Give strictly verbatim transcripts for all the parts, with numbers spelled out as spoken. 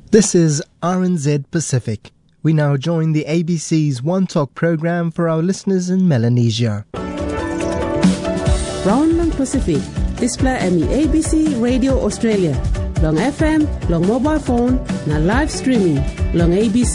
This is R N Z Pacific. We now join the A B C's One Talk program for our listeners in Melanesia. Brownland Pacific, display M E A B C Radio Australia. Long F M, long mobile phone, na live streaming. Long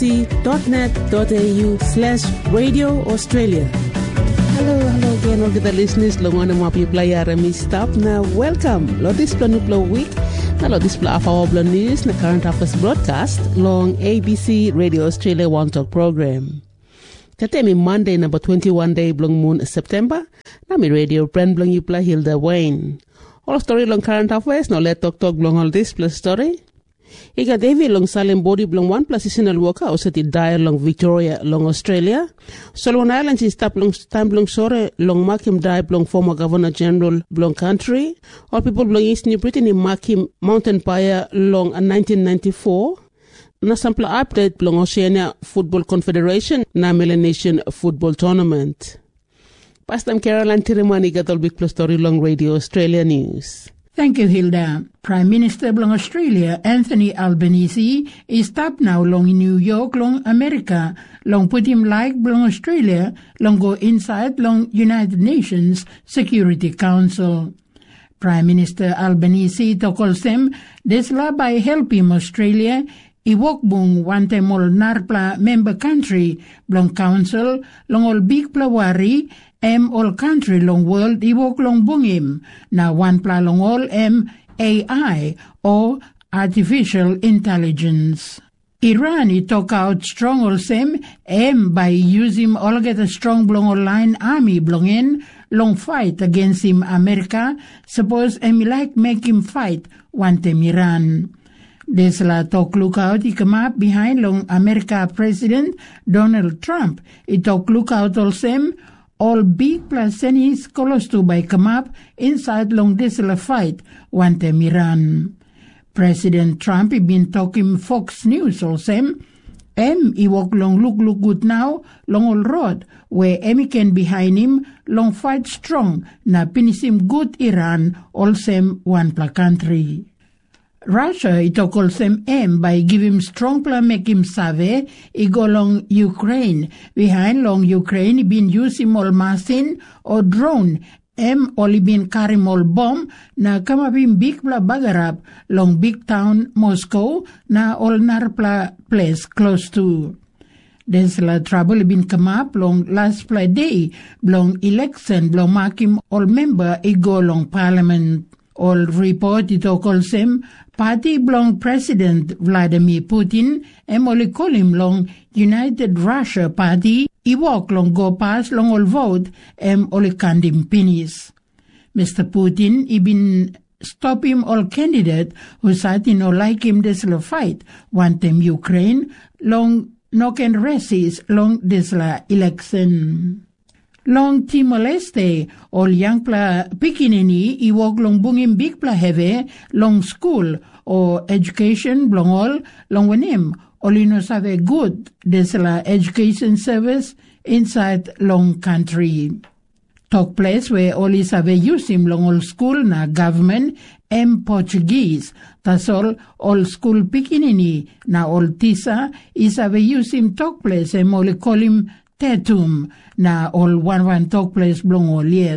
abc.net.au slash Radio Australia. Hello, hello again, all the listeners. Long on the map you play R M E stop. Now, welcome. Lo display Nuplo week. Now, lo display of our news, na current affairs broadcast. Long A B C Radio Australia One Talk program. Tatemi Monday, number twenty-one day, blong moon September. Na mi radio brand blong you play Hilda Wayne. All story long current affairs, no let talk talk blong all this plus story. Iga David long Salem body blong one plus seasonal worker also ti die long Victoria long Australia. Solomon Islands is tap long time blong sore long Markham die blong former Governor General blong country. All people blong East New Britain in Markham Mountain Fire long nineteen ninety-four. Na sample update blong Oceania Football Confederation na Melanesian Football Tournament. Pastor Caroline Tirimani got all big plus story long Radio Australia News. Thank you, Hilda. Prime Minister of Australia, Anthony Albanese, is stopped now long in New York, long America, long put him like long Australia, long go inside long United Nations Security Council. Prime Minister Albanese tokol sem desla by help him Australia iwok bung wante mol narpla member country long council long all big plawari em all country long world iwok long bungim na one pla long all em A I or artificial intelligence. Iran it talk out strong all same em by using all get a strong blong online army blong in long fight against him America suppose em like make him fight one tem Iran. This la talk look out he come up behind long America President Donald Trump. It talk look out all same all big plus senis close to by come up inside long this la fight one time Iran. President Trump he been talking Fox News all same. Em he walk long look look good now long all road where em can behind him long fight strong na finish him good Iran all same one pla country. Russia it all same aim by give him strong plan make him save he go long Ukraine behind long Ukraine he been use him all machine or drone em only been carry all bomb na come up in big pla bagarap long big town Moscow na all narpla place close to. There's la trouble been come up long last pla day long election long mark him all member he go long parliament. All report it all calls him party belong President Vladimir Putin and only call him long United Russia Party. He walk long go past long all vote and only candim pennies. Mister Putin he been stop him all candidate who said he no like him this la fight one time Ukraine long no can resist long this la election. Long Timor-Leste, all young pla pikinini, i walk long bungim big pla heavy, long school, or education, long all, long wenim, all you know save good, des la education service inside long country. Talk place where all is have use him long all school na government, em Portuguese, that's all, all school pikinini, na all tisa, is have use him talk place, em all call him Tetum, na all one one talk place blong all yet.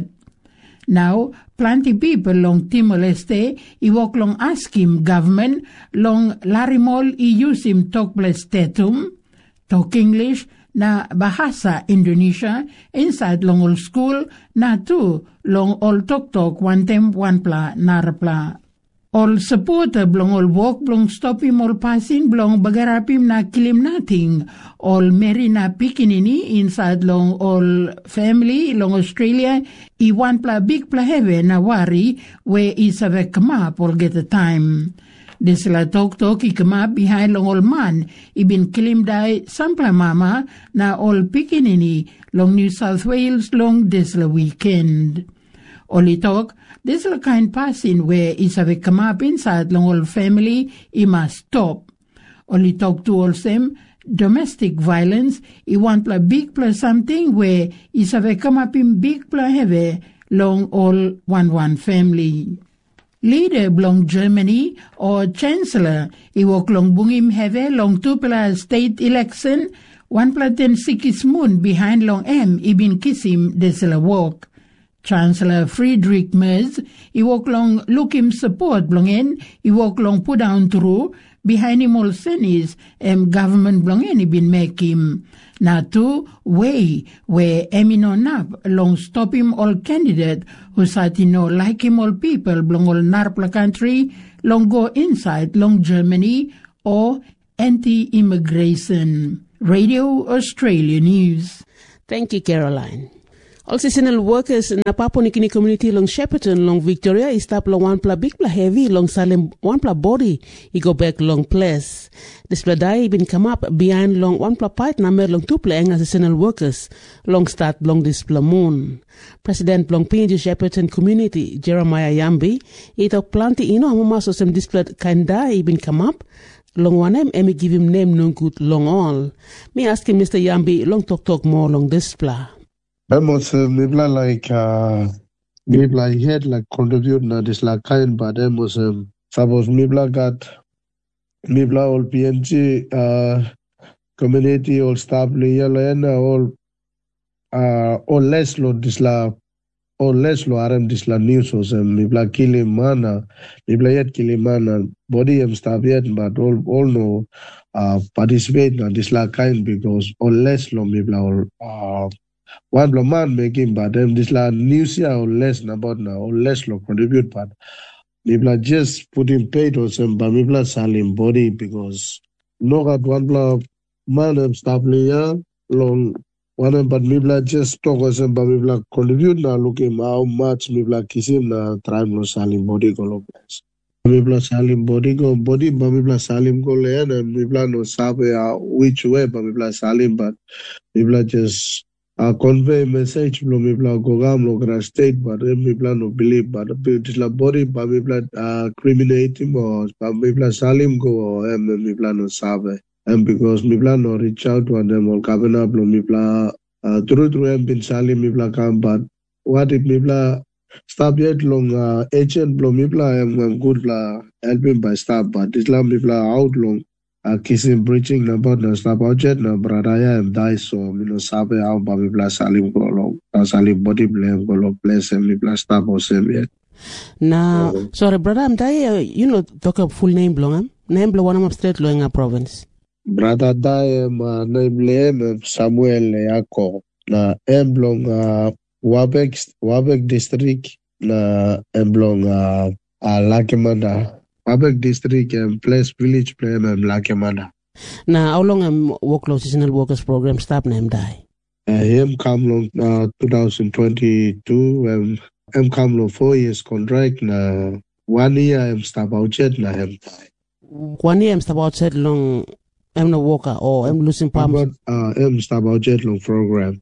Now, plenty people long Timor-Leste, he walk long ask him government, long larimol he use him talk place Tetum, talk English, na bahasa Indonesia, inside long all school, na two, long all talk talk one time one pla, narapla. All supporter blong all walk blong stop him all passing blong bagarap him na kilim nating all meri na pikinini inside long all family long Australia I one pla big pla heaven na worry where is a come up all get a time. This la talk talk I come up behind long all man I been kilim die sampla mama na all pikinini long New South Wales long this la weekend. Only talk, this is a kind passing where is have come up inside long old family, he must stop. Only talk to all them domestic violence, he want a big plus something where is have come up in big plus heavy long all one one family. Leader belong Germany or Chancellor iwok long bungim have long tupla state election one platen sikis moon behind long M ibin kisim desela walk. Chancellor Friedrich Merz iwok long lookim support blongen iwok long put down through behind him all senis em government blongen ibin make him. Na tu way where Emino Nap long stop him all candidate who sat no like him all people belong all Narpla country long go inside long Germany or anti-immigration. Radio Australia News. Thank you, Caroline. All seasonal workers na Papua New Guinea community long Shepparton, long Victoria, is tap long one pla big pla heavy, long Salem one pla body, he go back long place. This pla die been come up behind long one pla part number long two pla as seasonal workers, long start long this pla moon. President long P N G Shepparton community, Jeremiah Yambi, he talk plenty ino amama so some this pla kind die been come up. Long one em, emi give him name no good long all. Me ask him Mister Yambi, long talk talk more long this pla. I must uh, maybe like uh maybe like had like contribute na this like kind but I must um, suppose maybe like got maybe all P N G uh community all staff yellow and all uh all less lo this la all less lo aram this la news was um, maybe like killing mana maybe like yet killing mana body am staff yet but all all no uh participate na this la kind because all less lo maybe all uh one blow man making but them this la news year or less about now or less lo contribute but maybe just put in paid or some but maybe selling body because no got one blow man and stop layer long one but maybe just talk or some but maybe contribute now looking how much maybe kissing na try no selling body go maybe selling body go body but maybe selling go layer and maybe no sabe which way but maybe selling but maybe just Uh, convey message from me bla gogam lo gra state but me bla no believe but this la body but me bla uh, criminate him or but me bla salim go or me bla no sabe and because me bla no reach out to them or governor bla me bla uh, through through em bin salim me bla come but what if me bla stop yet long uh, agent bla me bla am good bla helping by stop but this la me bla out long Uh, kissing breaching na about na stop out jet na bradaya and die so you know sabe how baby plus salim go long salim body blame go long place and me plus stop or same yet now uh, sorry brother I'm die uh, you know talk up full name belong name belong one of state Loenga province brother die ma name name Samuel Yako na emblong uh, Wabek Wabek district na emblong uh, uh, Lakemanda Wabek district and place village plan and Lakemanda. Now, how long am workload seasonal workers program stop name die? Uh, him come long uh, twenty twenty-two um, him come long four years contract na one year I'm stop out jet na him die. One year I'm stop out jet long I'm no worker or I'm losing palms. Uh, I'm stop out jet long program.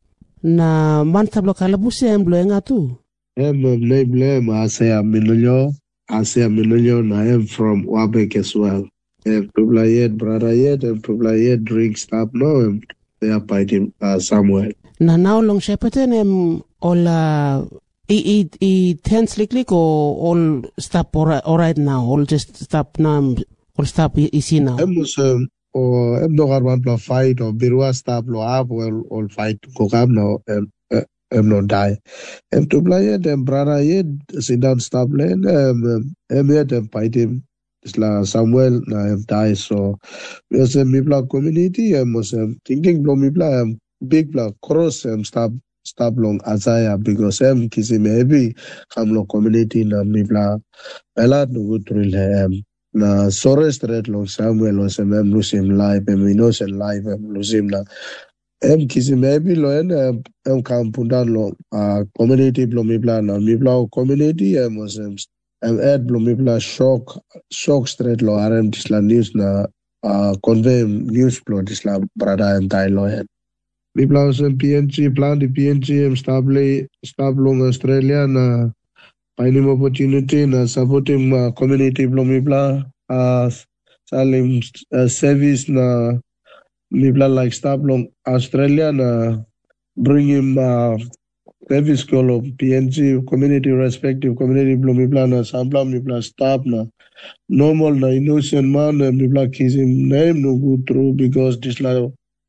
Na man tablo kalabusi I'm blowing out too. I'm name blame I say I'm minulyo. I say I'm million. I am from Wabek as well. And people are yet, brother yet, and people are yet drink stop now. And they are fighting uh, somewhere. Now, now long Shepparton um all uh it it it tense lick or all stop all right, all right now. All just stop now. All stop easy now. I'm um or I'm not going to fight or birua stop lo up well all fight go come now and. I'm not die. I'm to play it and brother yet sit down stop lane. Um, I'm yet and fight him. It's like Samuel. I have died. So we are saying Mibla community. I was um, thinking blow Mibla um, big block cross and stop stop long Azaya because I'm kissing maybe come long community na Mibla. A lot no good drill um na sorry straight long Samuel was um losing life and we know some life and losing na. Em kisi maybe lo en em kampundan lo uh, community blo mibla na mibla community em was em em ed blo mibla shock shock straight lo arem disla news na uh, convey news blo disla brada em tai lo en mibla was em P N G plan di P N G em stable stable long Australia na finding opportunity na supporting uh, community blo mibla uh, salim uh, service na Mibla like stop long Australia na bring him uh, every school of P N G community respective community blo mibla na sambla mibla staff na normal na innocent man mibla kizim name no go through because this like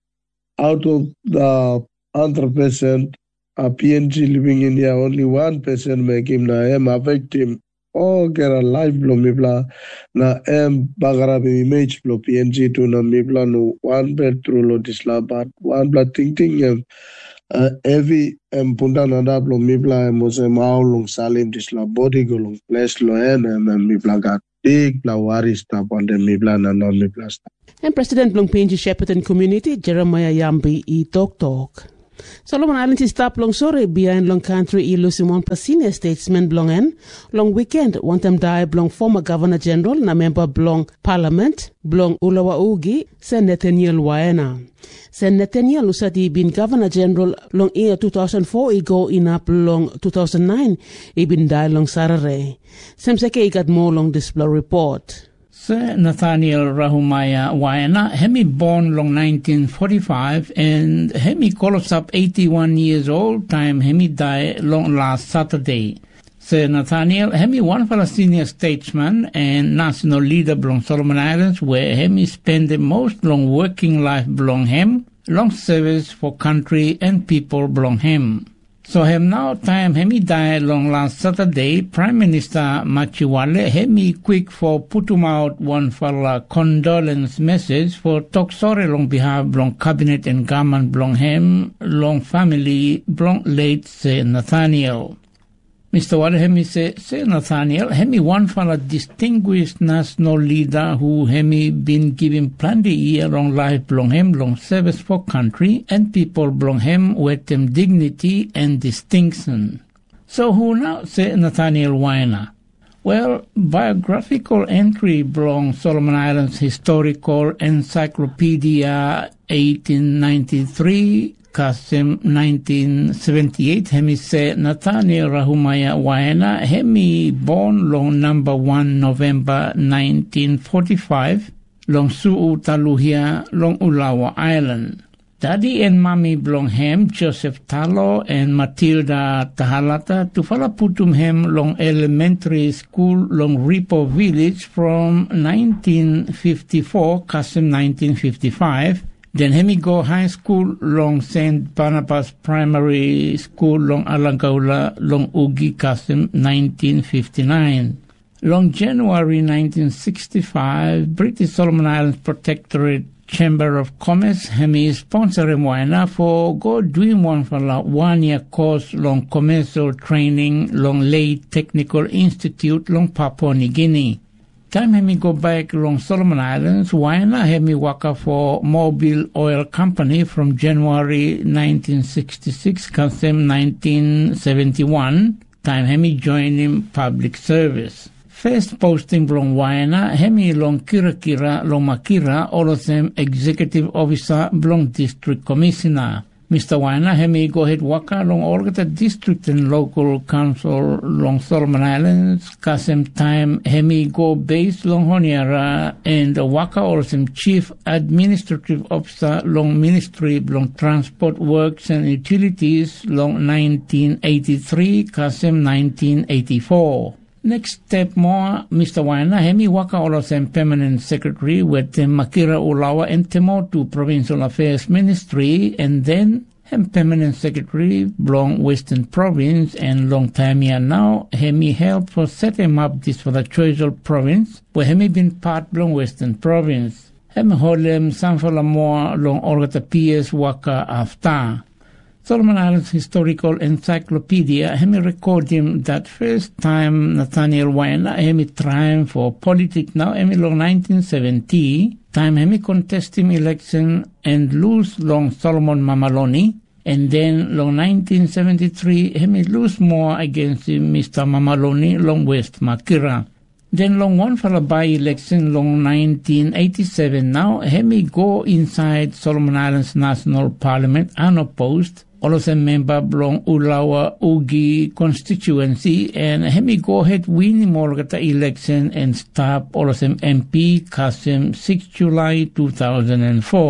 out of the one hundred percent a P N G living in India only one percent make him na em a victim oh get a life blo mibla na em bagara be image blo P N G to na mibla no one bed through lo disla but one blood ting ting em Uh, every empunda nada blo mibla mose maulung salim disla body golung place lo en and mibla got big la waris tap on the mibla na non mibla sta. And President Blong P N G Shepparton Community Jeremiah Yambi i talk talk. Solomon Island is stop long sorry behind long country ilu Simon pa senior statesman blong en long weekend want them die blong former governor general na member blong parliament blong ulawa ugi Sen Nathaniel Waena. Sen Nathaniel usati bin governor general long year two thousand four i go in up long two thousand nine i bin die long sarare. Semseke i got more long display report. Sir Nathaniel Rahumaya Waena, hemi born long nineteen forty-five and hemi calls up eighty-one years old, time hemi die long last Saturday. Sir Nathaniel, hemi one Palestinian statesman and national leader belong Solomon Islands where hemi spend the most long working life belong him, long service for country and people belong him. So hem now time hemi die long last Saturday, Prime Minister Machiwale hemi quick for put him out one for condolence message for talk sorry long behalf long cabinet and government belong him, long family belong late Sir Nathaniel. Mister Wale hemi say, Sir Nathaniel, hemi one for a distinguished national leader who hemi been given plenty year long life belong him, long service for country and people belong him with them dignity and distinction. So who now Sir Nathaniel Waena? Well, biographical entry belong Solomon Islands Historical Encyclopedia eighteen ninety-three, Kasim nineteen seventy-eight, hemi say Nathaniel Rahumaya Waena, hemi born long number one November nineteen forty-five, long Su'u Taluhia, long Ulawa Island. Daddy and Mommy belong hem, Joseph Talo and Matilda Tahalata, to Falaputum hem long elementary school long Ripo village from nineteen fifty-four, Kasim nineteen fifty-five, then hemi go high school long Saint Barnabas Primary School long Alangaula long Ugi Kasim nineteen fifty-nine. Long January nineteen sixty-five, British Solomon Islands Protectorate Chamber of Commerce hemi sponsor Waena for go doing one for la one year course long commercial training long Leyte Technical Institute long Papua New Guinea. Time hemi go back long Solomon Islands, Waena hemi waka for Mobil Oil Company from January nineteen sixty-six, Kasem nineteen seventy-one. Time hemi join him public service. First posting long Waena hemi long Kira Kira long Makira, all of them executive officer long district commissioner. Mister Waena hemi go ahead waka long all the district and local council long Solomon Islands. Kasem time hemi go base long Honiara and waka also chief administrative officer long ministry long transport works and utilities long nineteen eighty-three, Kasem nineteen eighty-four. Next step more, Mister Waena hemi waka olosem permanent secretary with the Makira Ulawa and Temotu Provincial Affairs Ministry, and then hem permanent secretary belong Western Province, and long time here now hemi help for set him up this for the Choiseul Province, where hemi been part belong Western Province. Hem holem sanfala more long orgata P S waka after. Solomon Islands Historical Encyclopedia hemi record him that first time Nathaniel Waena hemi trying for politics now hemi long nineteen seventy, time hemi contest him election and lose long Solomon Mamaloni, and then long nineteen seventy-three hemi lose more against him Mister Mamaloni long West Makira. Then long one for a by-election long nineteen eighty-seven now hemi go inside Solomon Islands National Parliament unopposed, also member belong Ulawa Ugi constituency, and hemi go ahead win Morgata election and stop also M P Kasim sixth July two thousand four.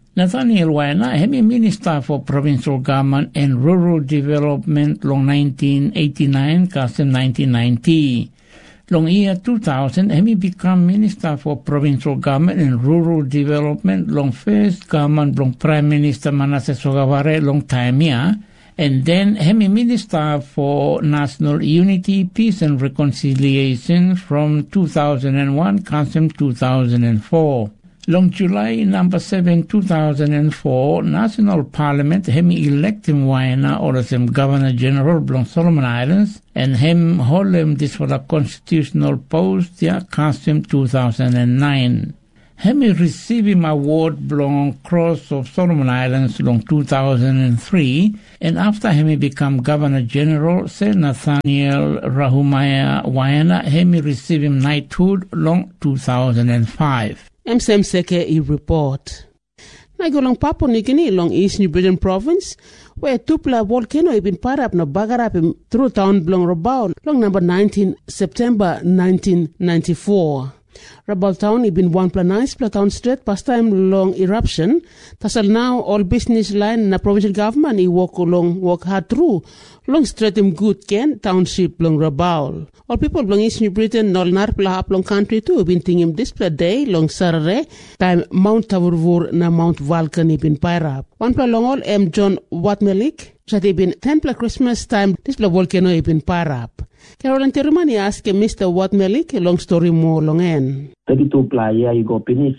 Nathaniel Waena, hemi Minister for Provincial Government and Rural Development long nineteen eighty-nine custom nineteen ninety. Long year two thousand, hemi become Minister for Provincial Government and Rural Development long first government long Prime Minister Manasseh Sogavare long time here. And then hemi Minister for National Unity, Peace and Reconciliation from two thousand one custom two thousand four. Long July number seven, two thousand four, National Parliament hemi elect him Waena or as him Governor General Blong Solomon Islands and him hold him this for the constitutional post yeah, custom two thousand nine. Hemi receive him award Blong Cross of Solomon Islands long two thousand three and after hemi become Governor General, Sir Nathaniel Rahumaya Waena hemi receive him knighthood long two thousand five. M S M Seke i report. Nago long Papua New Guinea long East New Britain province, where Tupla volcano ibin parap no bagarap through town Blong Rabaul long number nineteen September nineteen ninety-four. Rabaul town ibin one pla nice pla town straight past time long eruption. Tasal now all business line na provincial government i walk along walk hard through long straight im good ken township Blong Rabaul. All people belong East New Britain nol nar pla hap long country too ibin tingim display day long Saturday time Mount Tavurvur na Mount Vulcan ibin pairap. One pla long all M John Watmelik sat ibin ten pla Christmas time display volcano ibin pairap. Caroline Terumani ask Mister Watmelik a long story more long en. thirty-two pla yeah you go finish.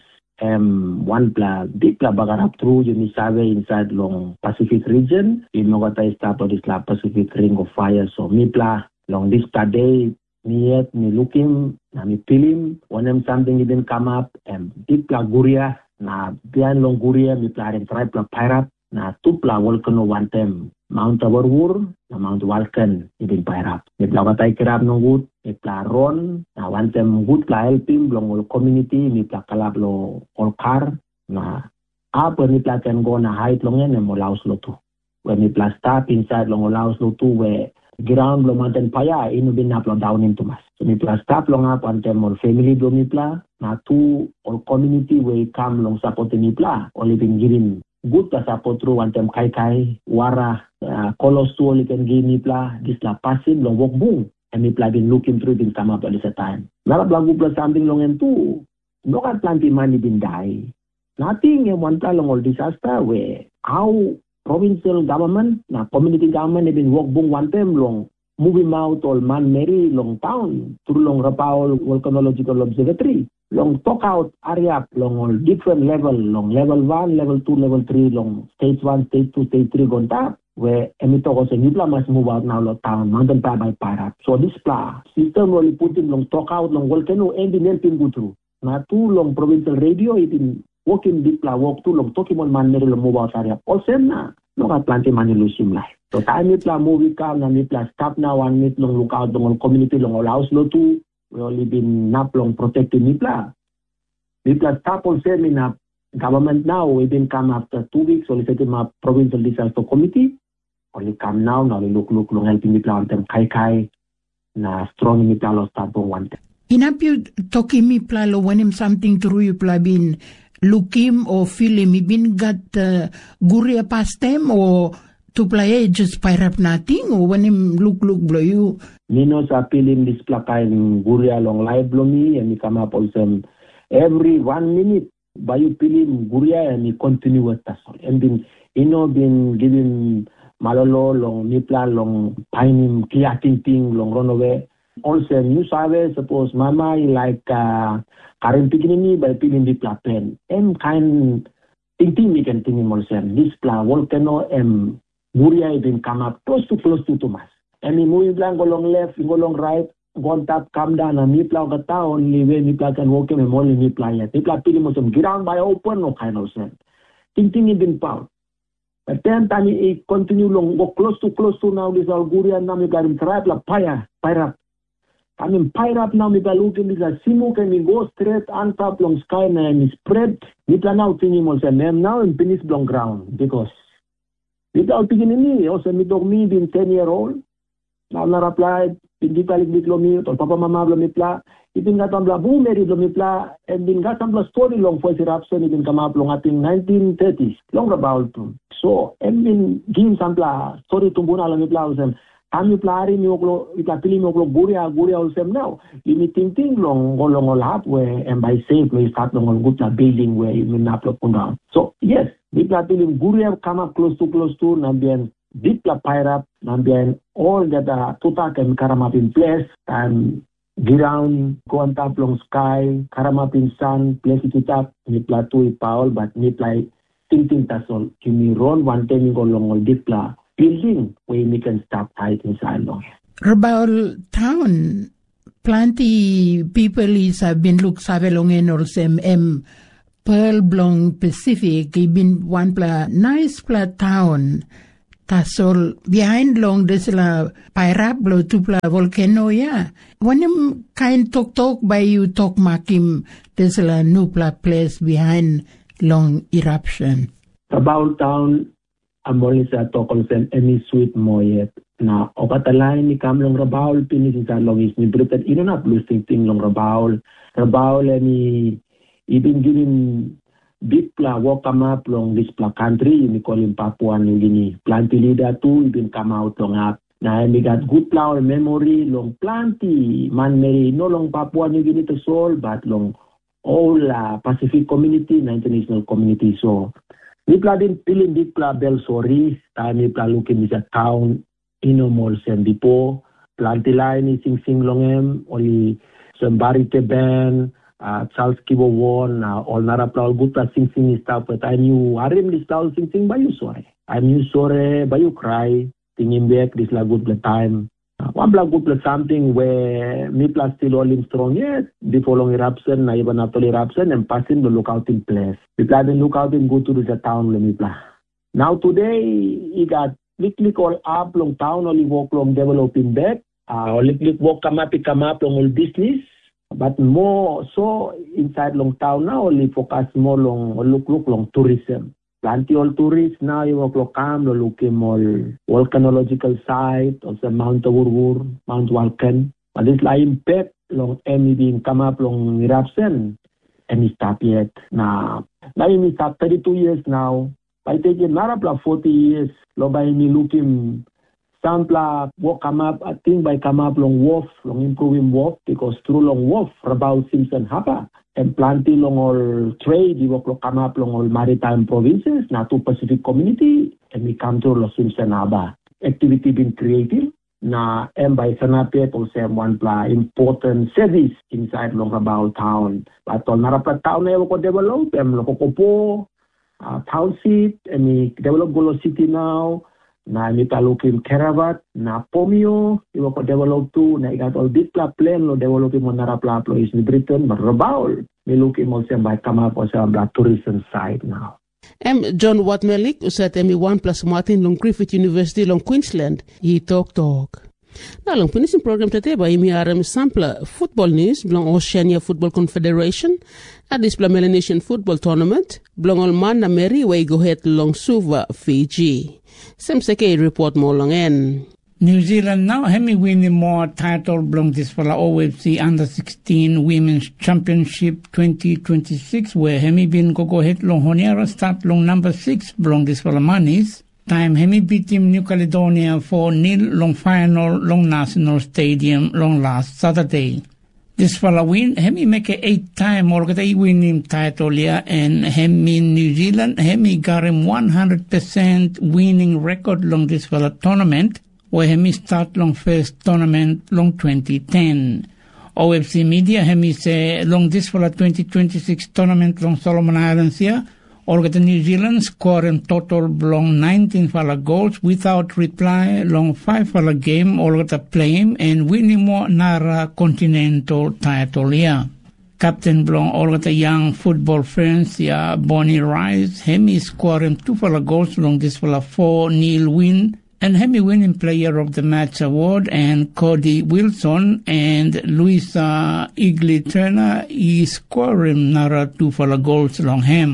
Um, one pla big pla bagarap through you misabe inside long Pacific region. You know what I start this la Pacific ring of fire. So me pla long this pla day me yet me looking na me film when them something didn't come up and big pla guria na bian long guria me pla and try pla pirate na two pla volcano one time Mount Tavurvur na Mount Vulcan ibin pirate. Me pla watay kirap nung good me pla ron na one time good pla helping long all community me pla kalab lo all car na apa me pla can go na height long en mo laos lo tu. When me pla stop inside long laos lo tu where ground lo mountain paya inu bin up lo down into mas. So me pla stop long up one time all family do me pla na tu all community where come long support me pla all ibin girin good ka support through one time kai kai wara uh, kolos tu all can give me pla this la passing long walk boom and me pla been looking through bin come up at this time. Nala blagu pla something long en tu no kan planti money bin die. Nothing in one time long all disaster where how provincial government na community government have been walk boom one time long moving out all man Mary long town through long Rabaul volcanological observatory. Long talk out area long all different level, long level one, level two, level three, long stage one, stage two, stage three gone top, where emito ko sa Nipla must move out now long town, mountain pa by parap. So this pla system really put him long talk out long volcano and in helping go through. Na two long provincial radio it in walking deep pla walk too long talking on man long move out area. Also na long at planting money lose him life. So time Nipla movie come na Nipla stop now one minute long look out long community long all house lo too. We only been not long protecting Nipla. Nipla stop on sending up government now. We've been come after two weeks. Only set him up provincial disaster committee. Only come now. Now we look look long helping Nipla on them kai kai. Na strong Nipla lo start on one time. Inapyo toki Nipla lo when him something through you pla bin look him or feel him. He been got uh, guria past them or to play just pirate nothing or when him look look blow you. Minos appealing this plaka in Guria long live blow me and he come up also every one minute by you peeling Guria and he continue with us. And been you know been giving Malolo long Nipla long pining clear ting ting long run away. Also new survey suppose mama like uh current beginning by peeling the pla pen. M kind ting ting we can think him also this pla volcano and Guria been come up close to close to Thomas. And he move blank go long left, go long right, go on top, come down, and Nipla got down, only way Nipla can walk him and only Nipla yet. Nipla pili mo some ground by open, no kind of sense. Ting ting he been found. But then time he continue long, go close to close to now this Alguria, now we got him tribe la paya, pira. I mean pira now we got looking this a simuk and he go straight on top long sky and he spread. Nipla now thinking also, name now in finish long ground because without beginning also me dog me being ten year old. Now na reply, hindi balik bitlo mi, to papa mama blo mi pla, Ibin nga tambla bumeri lo mipla, and bin nga tambla story long for si Rapson, ibin kamap long ating nineteen thirties, long rabaul to. So, and bin gin tambla story tumbuna lo mipla usem, kami plari mi oklo, itapili mi oklo guria, guria usem now. Limiting ting long, golong ol halfway, and by safe, we start long on good na building where you min naplo pundown. So, yes, mipla pilim guria come up close to close to, nambian dipla pairap, nambian all that uh, tutak and karamap in place, and ground, go on top long sky, karamapin sun, place it up, nipla tu ipaol, but nipla ting-ting tasol. Kimi ron one time go long ol dipla building where we can stop tight inside long. Rabaul town, plenty people is have been look sabe long en or sem em Pearl Blong Pacific, been one pla nice pla town. Tasol behind long this la pairablo tupla volcano ya. When him kind talk talk by you talk makim this la nupla place behind long eruption. About town amol sa tokol sen any sweet moyet na opatalay ni kamlong rabaul pinis sa long is ni brutal ino na blue thing ting long rabaul rabaul ni ibin ginin Bipla walk come up long this pla country, we call him Papua New Guinea. Planty leader too, even come out long up. Now we got good flower memory, long planty, man may no long Papua New Guinea to soul, but long all uh, Pacific community, international community. So we pla din piling Bipla Bel Sori, time we pla looking is a town, inomol sembipo, planty line is sing sing long em, only some barite band. Uh, Charles Kibo won, uh, all narapla good plus sing sing stuff, but I knew Arim this style sing sing by you sorry. I knew sorry by you cry, singing back this la good time. Uh, one black good plus something where me plus still all in strong yet, before long eruption, na even after eruption, and passing the lookout in place. We plan to look out and go to the town, me plus. Now today, he got click all up long town, only walk long developing back, uh, only click walk come up, come up long all business. But more so inside long town now only focus more long look look long tourism. Plenty all tourists now you walk look come look more volcanological site of the Mount Awurwur, Mount Vulcan. But this like impact long any being come up long eruption and stop yet. Now now we start thirty-two years now. By taking narapla forty years, lo by me looking Sampla walk come up, I think by come up long wharf, long improving wharf, because through long wharf, Rabaul Simpson Hapa, and planting long all trade, you walk come up long all maritime provinces, now to Pacific community, and we come to Los Simpson Haba. Activity been created, na and by Sanapet also one pla important service inside long Rabaul town. But on Narapa town, I will develop, and Lokopo, uh, township, and we develop Golo City now. Na mi talukim Kerabat, na Pomio, iwa ko develop tu, na ikat all big pla plan lo develop mo narapla plo is in Britain, but Rabaul, mi looking mo siya by kama po sa tourism side now. Em John Watmelik usat emi one plus Martin long Griffith University long Queensland, he talk talk. Na long finishing program today by imi aram sampler football news belong Oceania Football Confederation at this Melanesian football tournament belong all man na Mary way go head long Suva Fiji. Sem seke report mo long en. New Zealand now hemi winning more title belong this for the O F C Under sixteen Women's Championship twenty twenty-six where hemi bin go go head long Honiara start long number six belong this for the manis. Time hemi beat team New Caledonia for nil long final long national stadium long last Saturday. This fella win hemi make a eight time or get a winning title yeah, and hemi New Zealand hemi got him one hundred percent winning record long this fella tournament where hemi start long first tournament long twenty ten. O F C media hemi say long this fella twenty twenty-six tournament long Solomon Islands here. Or get New Zealand score in total long nineteen falla goals without reply long five falla game or get a play and winning more Nara continental title yeah. Captain Blong all get a young football friends yeah Bonnie Rice hemi scoring two falla goals long this falla four nil win and hemi winning player of the match award and Cody Wilson and Louisa Igley Turner is scoring Nara two falla goals long him.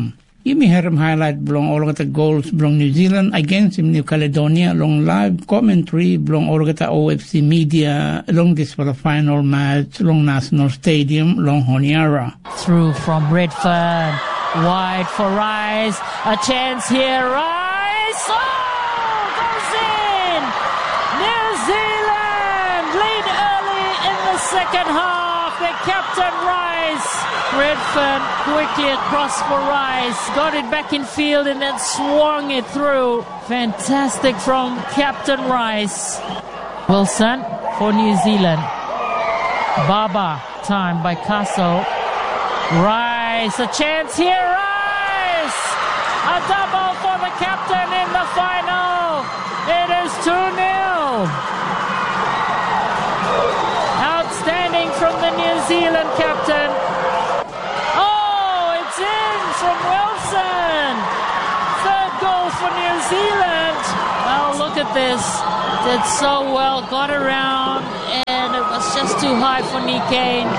Imi heram highlight belong all the goals belong New Zealand against New Caledonia long live commentary belong all the O F C media long this for the final match long National Stadium long Honiara. Through from Redfern, wide for Rice, a chance here, Rice, oh, goes in! New Zealand lead early in the second half, the captain Rice. Redfern quickly across for Rice, got it back in field and then swung it through. Fantastic from Captain Rice. Wilson for New Zealand. Baba, time by Caso. Rice, a chance here, Rice! A double for the captain in the final. It is two nil. Outstanding from the New Zealand captain. From Wilson, third goal for New Zealand. Oh, look at this, did so well, got around, and it was just too high for Nick Kane.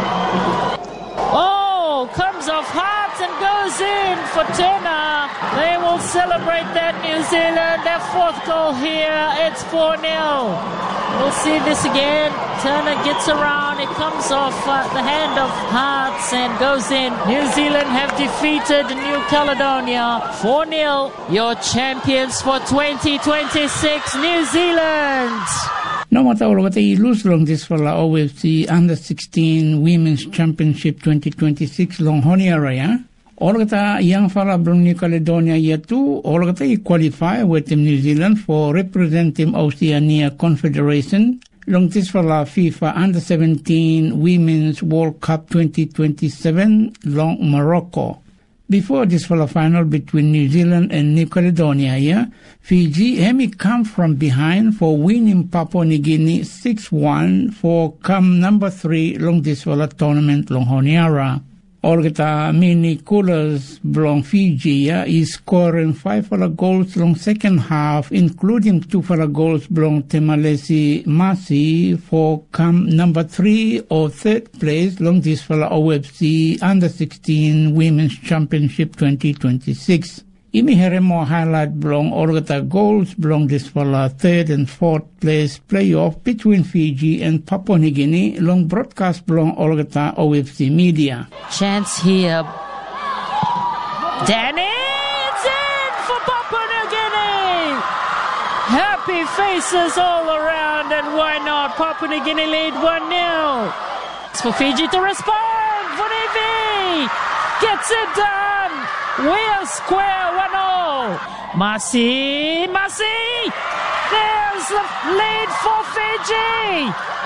Oh, comes off hard and goes in for Turner. They will celebrate that, New Zealand, their fourth goal here. It's four nil. We'll see this again. Turner gets around. It comes off uh, the hand of Hearts and goes in. New Zealand have defeated New Caledonia four nil. Your champions for twenty twenty-six, New Zealand. No matter what they lose long this for the O F C Under sixteen Women's Championship twenty twenty-six long Honiara, yeah? All the young fella from New Caledonia year two, all the qualify with New Zealand for representing Oceania Confederation. Long this for la FIFA Under seventeen Women's World Cup twenty twenty-seven long Morocco. Before this for the final between New Zealand and New Caledonia, yeah, Fiji Hemi come from behind for winning Papua New Guinea six one for come number three long this for the tournament long Honiara. Olgata Mini Coolers belong Fiji yeah, is scoring five for the goals long second half, including two for the goals belong Temalesi Masi for come number three or third place long this for the O F C Under sixteen Women's Championship twenty twenty-six. Imi heremo highlight belong Olgata goals belong this for the third and fourth place playoff between Fiji and Papua New Guinea long broadcast belong Olgata O F C media. Chance here. Danny, it's in for Papua New Guinea. Happy faces all around, and why not? Papua New Guinea lead one nil. It's for Fiji to respond. Vunivi gets it done. We're square one all. Masi, Masi. There's the lead for Fiji.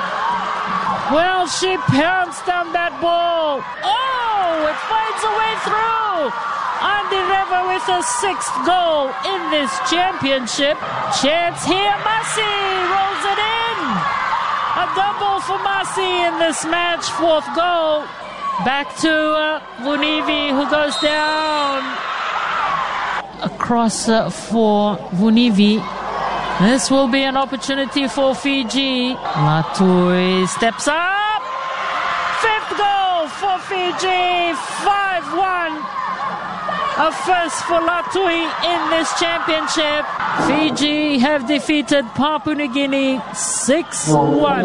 Well, she pounced on that ball. Oh, it finds a way through. Andy Reva with a sixth goal in this championship. Chance here, Masi rolls it in. A double for Masi in this match, fourth goal. Back to uh, Vunivi, who goes down. Across uh, for Vunivi. This will be an opportunity for Fiji. Latui steps up. Fifth goal for Fiji. five one. A first for Latui in this championship. Fiji have defeated Papua New Guinea six one.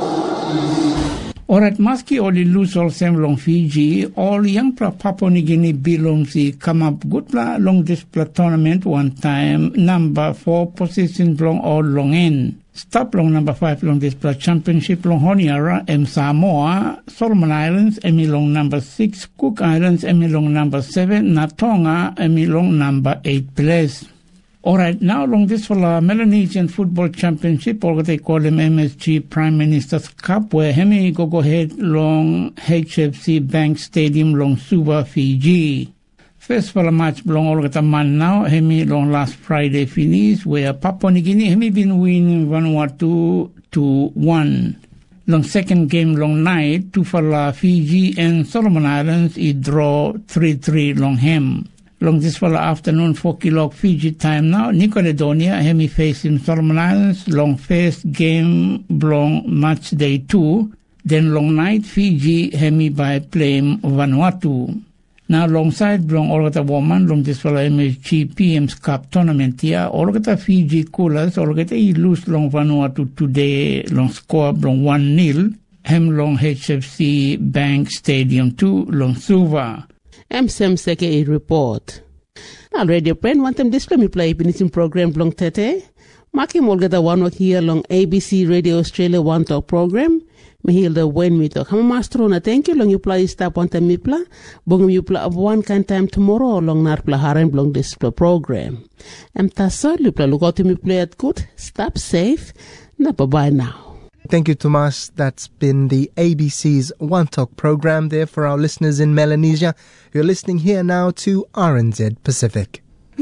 Alright, maski only lose all same long Fiji, all young pla Papua New Guinea belongs the come up good pla long this pla tournament one time, number four position long all long in. Stop long number five long this pla championship long Honiara, M Samoa, Solomon Islands, Emi long number six, Cook Islands, Emi long number seven, Natonga, Emi long number eight place. Alright, now long this for the Melanesian Football Championship, or what they call them M S G Prime Minister's Cup, where Hemi go go ahead long H F C Bank Stadium long Suva, Fiji. First for the match belong all the man now, Hemi long last Friday finish, where Papua New Guinea Hemi been winning Vanuatu to one. Long second game long night, two for the Fiji and Solomon Islands, it draw three three long hem. Long this for the afternoon, four o'clock Fiji time now. New Caledonia, Hemi facing Solomon Islands. Long first game, long match day two. Then long night, Fiji, Hemi by playing Vanuatu. Na alongside blong orgata woman long this wala M S G P M's Cup tournament ya orgata Fiji Coolers orgata I lose long Vanuatu today long score blong one nil hem long H F C Bank Stadium two long Suva. M S M seke I report. Na radio friend want them display me play binisim program blong tete. Maki molgata one work here long A B C Radio Australia One Talk program. Mahilda when me talk. Hama mastro na thank you long you play stop on time mipla. Bong you play of one kind time tomorrow long narpla haren blong display program. Em tasa lupla lugoto mi play at good. Stop safe. Na bye bye now. Thank you, Tomas. That's been the A B C's One Talk program there for our listeners in Melanesia. You're listening here now to R N Z Pacific.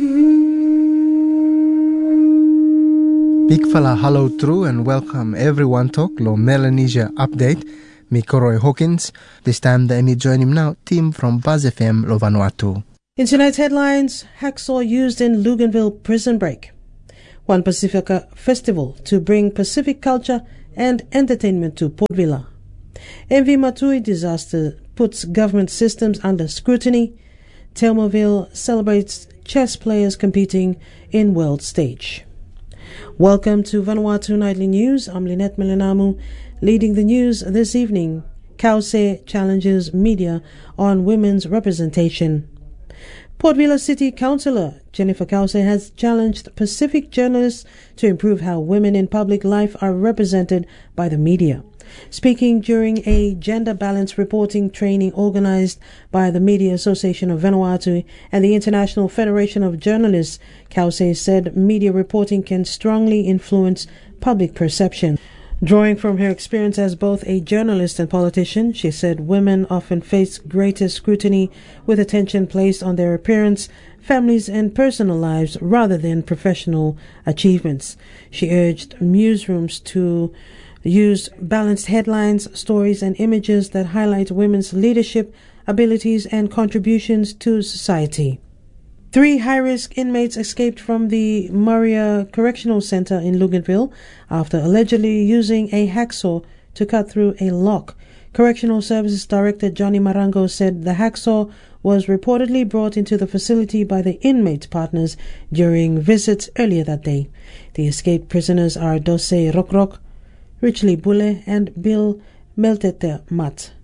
Big fella hello through and welcome everyone talk lo Melanesia update. Me Koroy Hawkins. This time the me join him now team from Buzz F M lo Vanuatu. In tonight's headlines, hacksaw used in Luganville prison break. One Pacifica festival to bring Pacific culture and entertainment to Port Vila. M V Matui disaster puts government systems under scrutiny. Telmoville celebrates chess players competing in world stage. Welcome to Vanuatu Nightly News. I'm Lynette Milanamu. Leading the news this evening, Kause challenges media on women's representation. Port Vila City Councillor Jennifer Kause has challenged Pacific journalists to improve how women in public life are represented by the media. Speaking during a gender balance reporting training organized by the Media Association of Vanuatu and the International Federation of Journalists, Kause said media reporting can strongly influence public perception. Drawing from her experience as both a journalist and politician, she said women often face greater scrutiny with attention placed on their appearance, families and personal lives rather than professional achievements. She urged newsrooms to use balanced headlines, stories and images that highlight women's leadership, abilities and contributions to society. Three high-risk inmates escaped from the Maria Correctional Center in Luganville after allegedly using a hacksaw to cut through a lock. Correctional Services Director Johnny Marango said the hacksaw was reportedly brought into the facility by the inmates' partners during visits earlier that day. The escaped prisoners are Dose Rokrok, Richley Bule and Bill Meltete Mat.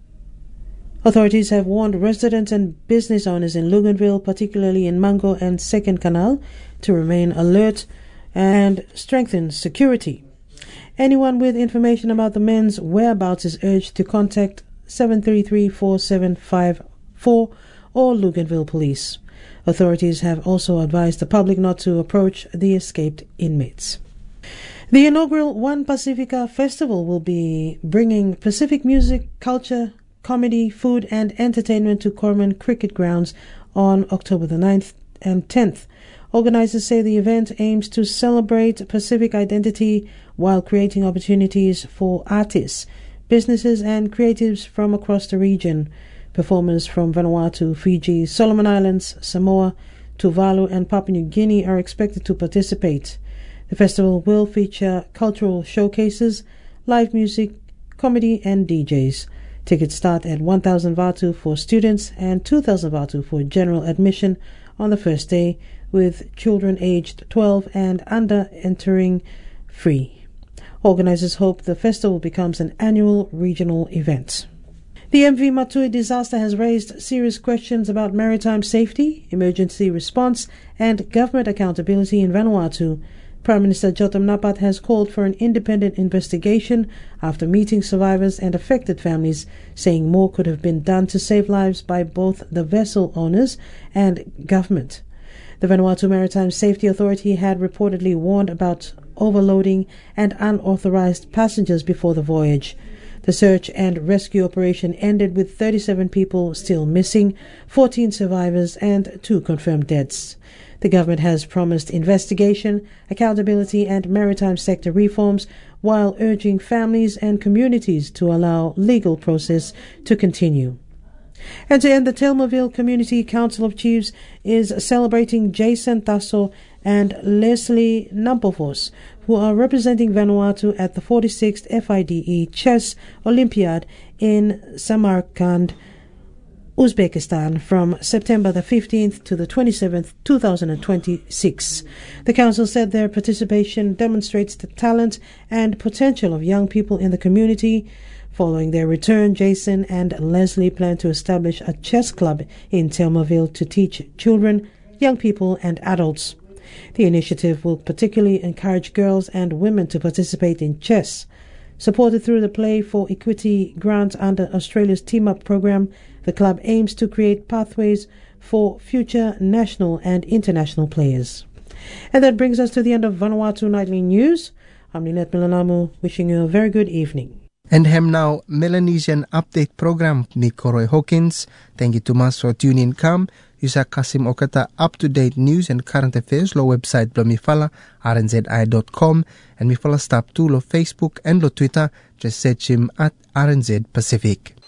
Authorities have warned residents and business owners in Luganville, particularly in Mango and Second Canal, to remain alert and strengthen security. Anyone with information about the men's whereabouts is urged to contact seven three three, four seven five four or Luganville Police. Authorities have also advised the public not to approach the escaped inmates. The inaugural One Pacifica Festival will be bringing Pacific music, culture, comedy, food and entertainment to Corman Cricket Grounds on October the ninth and tenth. Organizers say the event aims to celebrate Pacific identity while creating opportunities for artists, businesses and creatives from across the region. Performers from Vanuatu, Fiji, Solomon Islands, Samoa, Tuvalu and Papua New Guinea are expected to participate. The festival will feature cultural showcases, live music, comedy and D Js. Tickets start at one thousand Vatu for students and two thousand Vatu for general admission on the first day, with children aged twelve and under entering free. Organizers hope the festival becomes an annual regional event. The M V Matui disaster has raised serious questions about maritime safety, emergency response and government accountability in Vanuatu. Prime Minister Jotam Napat has called for an independent investigation after meeting survivors and affected families, saying more could have been done to save lives by both the vessel owners and government. The Vanuatu Maritime Safety Authority had reportedly warned about overloading and unauthorized passengers before the voyage. The search and rescue operation ended with thirty-seven people still missing, fourteen survivors and two confirmed deaths. The government has promised investigation, accountability and maritime sector reforms while urging families and communities to allow legal process to continue. And to end, the Telmoville Community Council of Chiefs is celebrating Jason Tasso and Leslie Nampofos, who are representing Vanuatu at the forty-sixth F I D E Chess Olympiad in Samarkand Uzbekistan from September the fifteenth to the twenty-seventh, two thousand twenty-six. The council said their participation demonstrates the talent and potential of young people in the community. Following their return, Jason and Leslie plan to establish a chess club in Thelmaville to teach children, young people and adults. The initiative will particularly encourage girls and women to participate in chess. Supported through the Play for Equity grant under Australia's Team Up program, the club aims to create pathways for future national and international players. And that brings us to the end of Vanuatu Nightly News. I'm Ninette Milanamu, wishing you a very good evening. And hem now Melanesian Update Program ni Koroy Hawkins. Thank you to mas for tuning in. Come. Yusa Kasim Okata up-to-date news and current affairs lo website blo mifala r n z i dot com and mifala stop to lo Facebook and lo Twitter. Just search him at R N Z Pacific.